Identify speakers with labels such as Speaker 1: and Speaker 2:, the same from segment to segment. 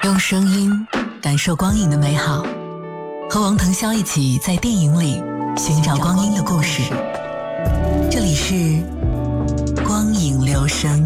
Speaker 1: 用声音感受光影的美好，和王腾霄一起在电影里寻找光阴的故事。这里是光影留声。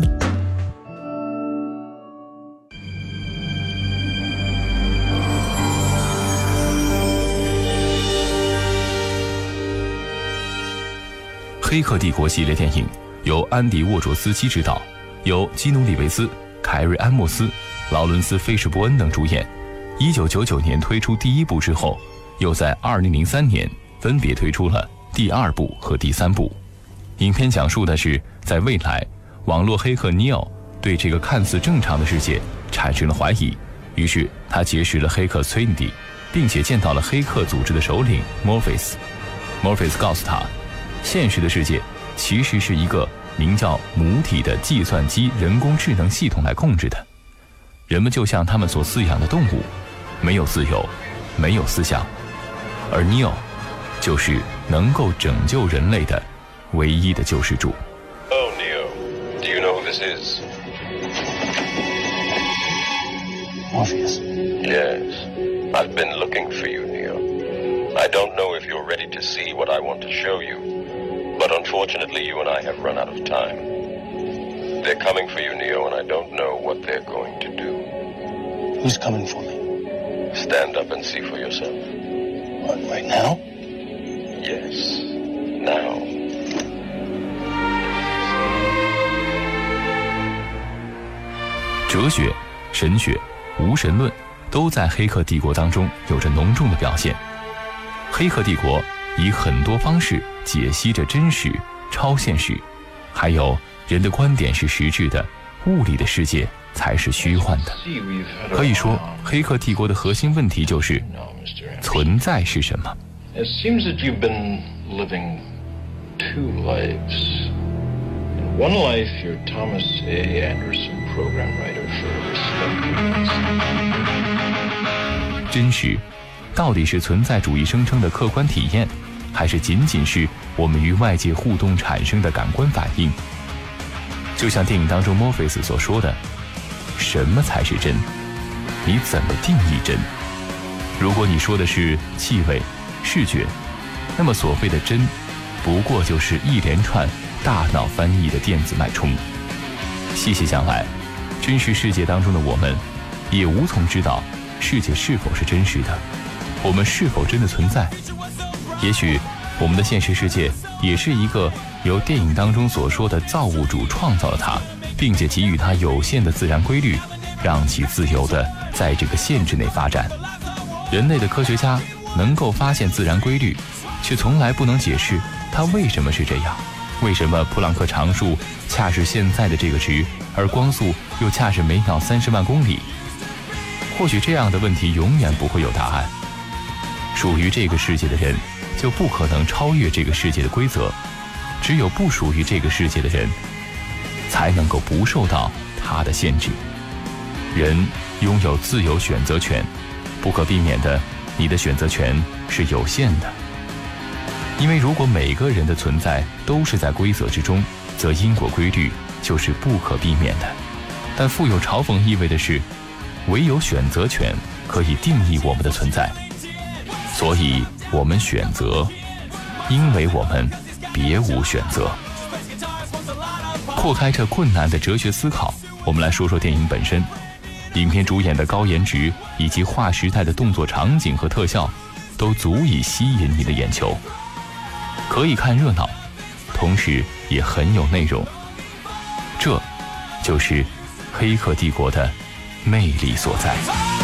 Speaker 2: 黑客帝国系列电影由安迪·沃卓斯基执导，由基努·里维斯、凯瑞·安莫斯、劳伦斯·菲什伯恩等主演。1999年推出第一部之后，又在2003年分别推出了第二部和第三部。影片讲述的是，在未来，网络黑客 Neo 对这个看似正常的世界产生了怀疑，于是他结识了黑客 Trinity， 并且见到了黑客组织的首领 Morpheus。Morpheus 告诉他，现实的世界其实是一个名叫母体的计算机人工智能系统来控制的。人们就像他们所饲养的动物，没有自由，没有思想，而 Neo 就是能够拯救人类的唯一的救世主。
Speaker 3: Oh, Neo, do you know who this is?
Speaker 4: Morpheus.
Speaker 3: Yes, I've been looking for you, Neo. I don't know if you're ready to see what I want to show you, but unfortunately you and I have run out of time. They're coming for you, Neo, and I don't know what they're going to do.
Speaker 4: Who's coming for me?
Speaker 3: Stand up and see for yourself.
Speaker 4: What, right now?
Speaker 3: Yes, now.
Speaker 2: 哲学、神学、无神论都在《黑客帝国》当中有着浓重的表现。《黑客帝国》以很多方式解析着真实、超现实，还有人的观点是实质的，物理的世界才是虚幻的。可以说，《黑客帝国》的核心问题就是存在是什么。
Speaker 3: It seems that you've been living two lives. In one life, you're Thomas A. Anderson, program writer for Spectrum.
Speaker 2: 真实到底是存在主义声称的客观体验，还是仅仅是我们与外界互动产生的感官反应？就像电影当中 Morpheus 所说的，什么才是真？你怎么定义真？如果你说的是气味、视觉，那么所谓的真，不过就是一连串大脑翻译的电子脉冲。细细想来，真实世界当中的我们，也无从知道世界是否是真实的，我们是否真的存在？也许我们的现实世界也是一个由电影当中所说的造物主创造了它，并且给予它有限的自然规律，让其自由地在这个限制内发展。人类的科学家能够发现自然规律，却从来不能解释它为什么是这样。为什么普朗克常数恰是现在的这个值，而光速又恰是每秒30万公里？或许这样的问题永远不会有答案。属于这个世界的人就不可能超越这个世界的规则，只有不属于这个世界的人才能够不受到它的限制。人拥有自由选择权，不可避免的，你的选择权是有限的。因为如果每个人的存在都是在规则之中，则因果规律就是不可避免的。但富有嘲讽意味的是，唯有选择权可以定义我们的存在，所以我们选择，因为我们别无选择。扩开这困难的哲学思考，我们来说说电影本身。影片主演的高颜值以及划时代的动作场景和特效，都足以吸引你的眼球。可以看热闹，同时也很有内容。这就是《黑客帝国》的魅力所在。